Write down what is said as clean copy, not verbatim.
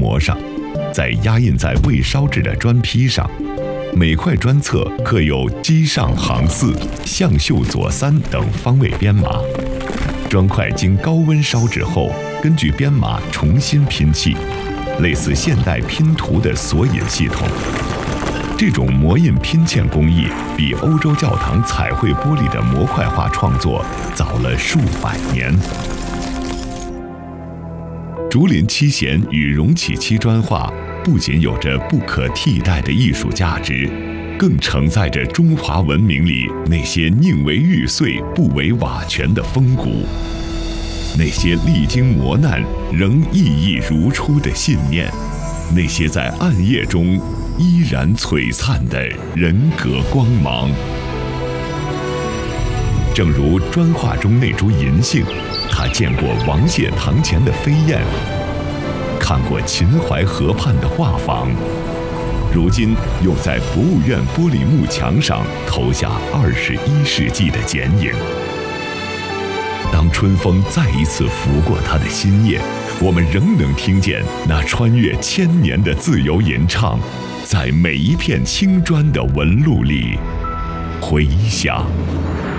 膜上，再压印在未烧制的砖坯上。每块砖侧刻有机上行4、向右左3等方位编码。砖块经高温烧制后，根据编码重新拼砌，类似现代拼图的索引系统。这种模印拼嵌工艺比欧洲教堂彩绘玻璃的模块化创作早了数百年。竹林七贤与荣启七砖画不仅有着不可替代的艺术价值，更承载着中华文明里那些宁为玉碎不为瓦全的风骨，那些历经磨难仍熠熠如初的信念，那些在暗夜中依然璀璨的人格光芒。正如砖画中那株银杏，他见过王谢堂前的飞燕，看过秦淮河畔的画舫，如今又在博物院玻璃幕墙上投下21世纪的剪影。当春风再一次拂过他的心叶，我们仍能听见那穿越千年的自由吟唱，在每一片青砖的纹路里回响。